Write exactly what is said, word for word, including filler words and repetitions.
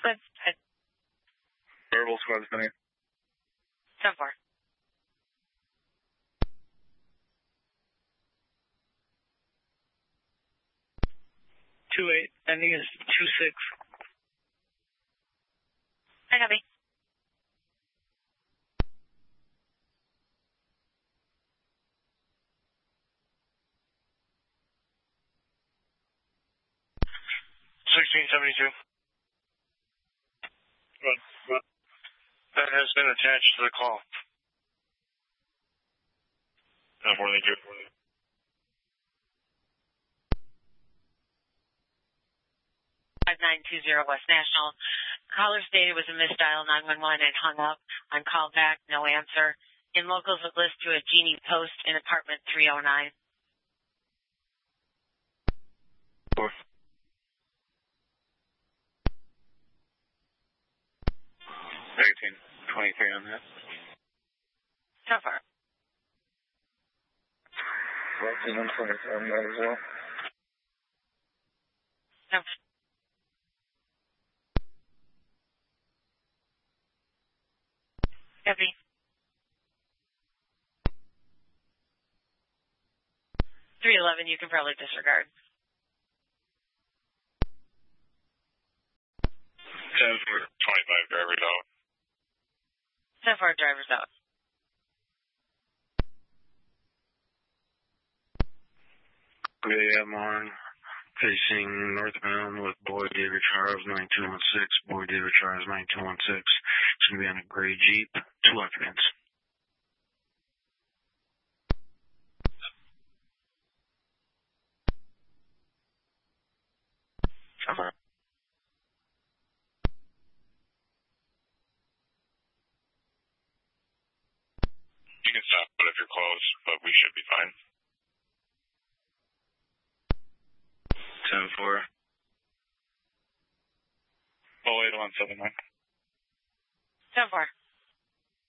That's it. Verbal squad's coming in. So far. Two eight. Ending is two six. I copy. Sixteen seventy two. What? What? That has been attached to the call. Not more than you. five nine two zero West National. Caller stated it was a misdial nine one one and hung up. On call back, no answer. In locals would list to a Genie Post in apartment three oh nine. Four. Thirteen twenty-three on that. So far. Fourteen and twenty-three on that as well. So far. Copy. three eleven, you can probably disregard. ten for twenty-five drivers out. So far, driver's out. We have on facing northbound with Boy David Charles nine two one six. Boy David Charles nine two one six. It's going to be on a gray Jeep, two occupants. Cover. You can stop, but if you're close, but we should be fine. ten four. Oh eight one seven nine. So far.